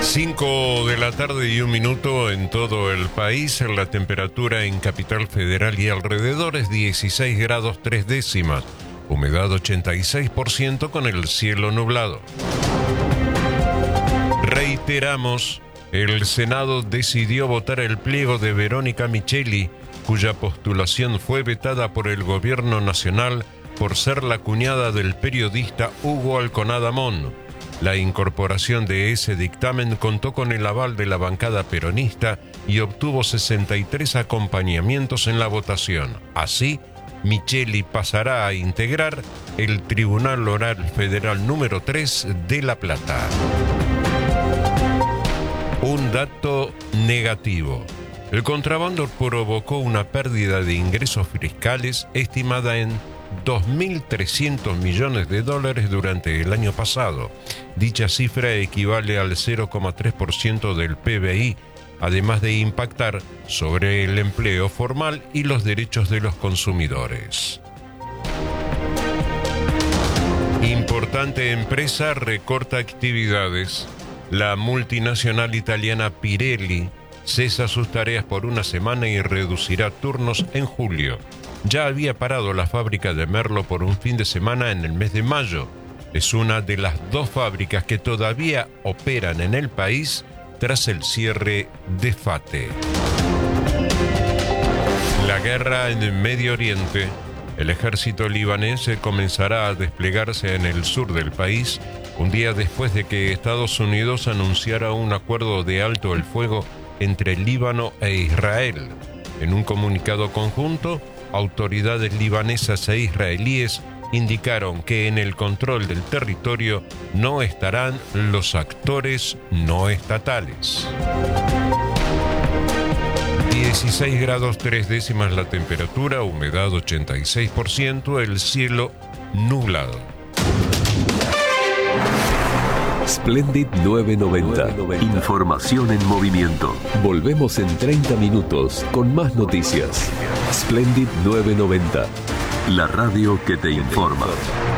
5 de la tarde y 1 minuto en todo el país. La temperatura en Capital Federal y alrededores 16 grados 3 décimas. Humedad 86% con el cielo nublado. Reiteramos, el Senado decidió votar el pliego de Verónica Micheli, cuya postulación fue vetada por el gobierno nacional por ser la cuñada del periodista Hugo Alconada Mon. La incorporación de ese dictamen contó con el aval de la bancada peronista y obtuvo 63 acompañamientos en la votación. Así, Micheli pasará a integrar el Tribunal Oral Federal número 3 de La Plata. Un dato negativo. El contrabando provocó una pérdida de ingresos fiscales estimada en 2.300 millones de dólares durante el año pasado. Dicha cifra equivale al 0,3% del PBI, además de impactar sobre el empleo formal y los derechos de los consumidores. Importante empresa recorta actividades. La multinacional italiana Pirelli cesa sus tareas por una semana y reducirá turnos en julio. Ya había parado la fábrica de Merlo por un fin de semana en el mes de mayo. Es una de las 2 fábricas que todavía operan en el país tras el cierre de FATE. La guerra en el Medio Oriente. El ejército libanés comenzará a desplegarse en el sur del país un día después de que Estados Unidos anunciara un acuerdo de alto el fuego entre Líbano e Israel. En un comunicado conjunto, autoridades libanesas e israelíes indicaron que en el control del territorio no estarán los actores no estatales. 16 grados 3 décimas la temperatura, humedad 86%, el cielo nublado. Splendid 990. Información en movimiento. Volvemos en 30 minutos con más noticias. Splendid 990. La radio que te informa.